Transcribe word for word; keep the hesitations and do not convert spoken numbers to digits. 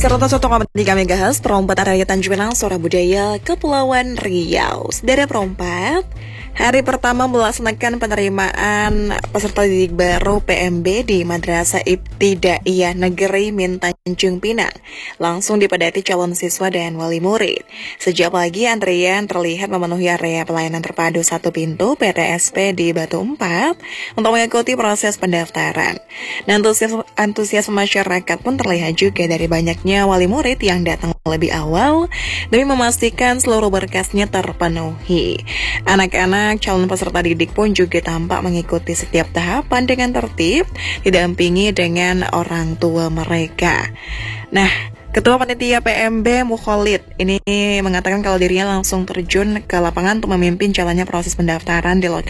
seratus satu koma tiga megahertz Perompat area Tanjung Pinang, Suara Budaya, Kepulauan Riau. Saudara Perompat, hari pertama melaksanakan penerimaan peserta didik baru P M B di Madrasah Ibtidaiyah Negeri Min Tanjung Pinang langsung dipadati calon siswa dan wali murid. Sejak pagi antrian terlihat memenuhi area pelayanan terpadu satu pintu P T S P di Batu Empat untuk mengikuti proses pendaftaran. Dan antusias, antusias masyarakat pun terlihat juga dari banyaknya wali murid yang datang lebih awal demi memastikan seluruh berkasnya terpenuhi. Anak-anak calon peserta didik pun juga tampak mengikuti setiap tahapan dengan tertib, didampingi dengan orang tua mereka. Nah, Ketua Panitia P M B Mukholid ini mengatakan kalau dirinya langsung terjun ke lapangan untuk memimpin jalannya proses pendaftaran di lokasi